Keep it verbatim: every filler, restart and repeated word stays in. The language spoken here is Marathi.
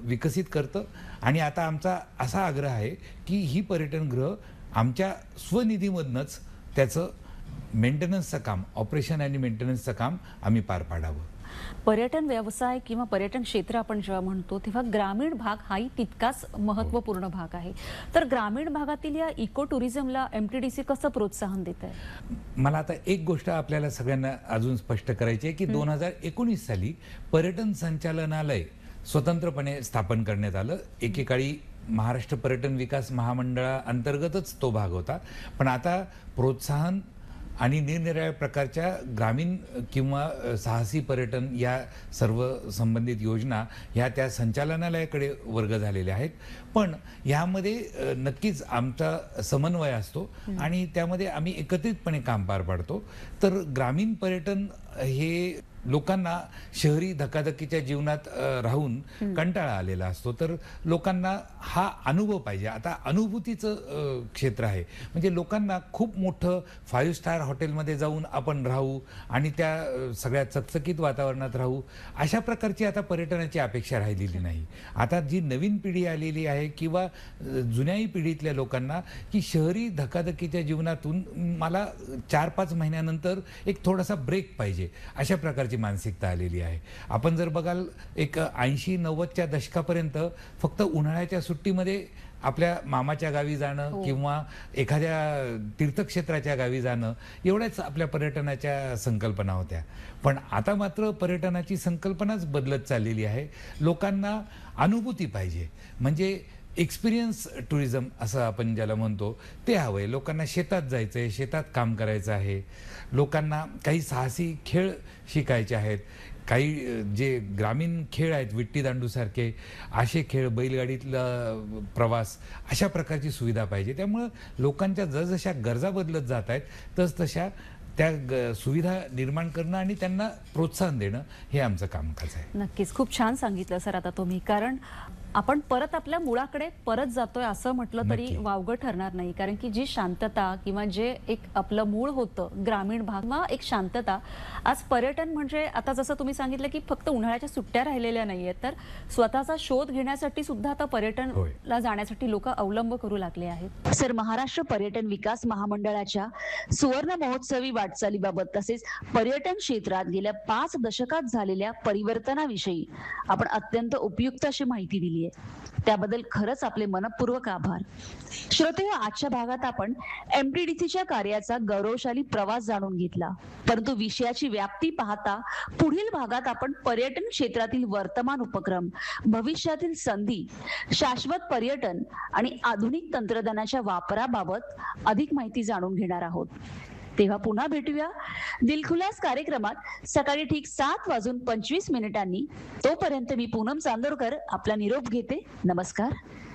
विकसित करतं. आणि आता आमचा असा आग्रह आहे की ही पर्यटनगृह आमच्या स्वनिधीमधनंच त्याचं मेंटेनन्सचं काम, ऑपरेशन आणि मेंटेनन्सचं काम आम्ही पार पाडावं. पर्यटन व्यवसाय किंवा पर्यटन क्षेत्र आपण जेव्हा म्हणतो तेव्हा ग्रामीण भाग हाही तितकाच महत्त्वपूर्ण भाग आहे. तर ग्रामीण भागातील या इको टुरिझमला एमटीडीसी कसं प्रोत्साहन देत आहे? मला आता एक गोष्ट आपल्याला सगळ्यांना अजून स्पष्ट करायची आहे की दोन हजार एकोणीस साली पर्यटन संचालनालय स्वतंत्रपणे स्थापन करण्यात आलं. एकेकाळी महाराष्ट्र पर्यटन विकास महामंडळाअंतर्गतच तो भाग होता. पण आता प्रोत्साहन आणि निरनिराळ्या प्रकारच्या ग्रामीण किंवा साहसी पर्यटन या सर्व संबंधित योजना ह्या त्या संचालनालयाकडे वर्ग झालेल्या आहेत. पण यामध्ये नक्कीच आमचा समन्वय असतो आणि त्यामध्ये आम्ही एकत्रितपणे काम पार पाडतो. तर ग्रामीण पर्यटन हे लोकांना शहरी धकाधकीच्या जीवनात राहून कंटाळा आलेला असतो. तर लोकांना हा अनुभव पाहिजे. आता अनुभूतीचं क्षेत्र आहे. म्हणजे लोकांना खूप मोठं फाईव्ह स्टार हॉटेलमध्ये जाऊन आपण राहू आणि त्या सगळ्या चकचकीत वातावरणात राहू, अशा प्रकारची आता पर्यटनाची अपेक्षा राहिलेली नाही. आता जी नवीन पिढी आलेली आहे किंवा जुन्याही पिढीतल्या लोकांना की शहरी धकाधकीच्या जीवनातून मला चार पाच महिन्यानंतर एक थोडासा ब्रेक पाहिजे, अशा प्रकारची मानसिकता आलेली आहे. आपण जर बघाल एक ऐंशी नव्वदच्या दशकापर्यंत फक्त उन्हाळ्याच्या सुट्टीमध्ये आपल्या मामाच्या गावी जाणं किंवा एखाद्या तीर्थक्षेत्राच्या गावी जाणं एवढ्याच आपल्या पर्यटनाच्या संकल्पना होत्या. पण आता मात्र पर्यटनाची संकल्पनाच बदलत चाललेली आहे. लोकांना अनुभूती पाहिजे, म्हणजे एक्सपिरियन्स टुरिझम असं आपण ज्याला म्हणतो ते हवं आहे. लोकांना शेतात जायचं आहे, शेतात काम करायचं आहे. लोकांना काही साहसी खेळ शिकायचे आहेत. काही जे ग्रामीण खेळ आहेत विट्टी दांडूसारखे असे खेळ, बैलगाडीतला प्रवास, अशा प्रकारची सुविधा पाहिजे. त्यामुळं लोकांच्या जसजशा गरजा बदलत जात आहेत तसतशा त्या सुविधा निर्माण करणं आणि त्यांना प्रोत्साहन देणं हे आमचं कामकाज आहे. नक्कीच खूप छान सांगितलं सर आता तुम्ही. कारण आपण परत आपल्या मुळाकडे परत जातोय असं म्हटलं तरी वावगं ठरणार नाही. कारण की जी शांतता किंवा जे एक आपलं मूळ होतं ग्रामीण भाग वा एक शांतता, आज पर्यटन म्हणजे आता जसं तुम्ही सांगितलं की फक्त उन्हाळ्याच्या सुट्ट्या राहिलेल्या नाहीयेत, तर स्वतःचा शोध घेण्यासाठी सुद्धा आता पर्यटनला जाण्यासाठी लोक अवलंब करू लागले आहेत. सर, महाराष्ट्र पर्यटन विकास महामंडळाच्या सुवर्ण महोत्सवी वाटचालीबाबत तसेच पर्यटन क्षेत्रात गेल्या पाच दशकात झालेल्या परिवर्तनाविषयी आपण अत्यंत उपयुक्त अशी माहिती दिली. त्याबद्दल खरंच आपले मनपूर्वक आभार. श्रोते, आजच्या भागात आपण एमटीडीसीच्या कार्याचा गौरवशाली प्रवास जाणून घेतला. परंतु विषयाची व्याप्ती पाहता पुढील भागात आपण पर्यटन क्षेत्रातील वर्तमान उपक्रम, भविष्यातील संधी, शाश्वत पर्यटन आणि आधुनिक तंत्रज्ञानाच्या वापराबाबत अधिक माहिती जाणून घेणार आहोत. तेव्हा पुन्हा भेटूया दिलखुलास कार्यक्रमात सकाळी ठीक सात वाजून पंचवीस मिनिटांनी. तोपर्यंत मी पूनम चांदोरकर आपला निरोप घेते. नमस्कार.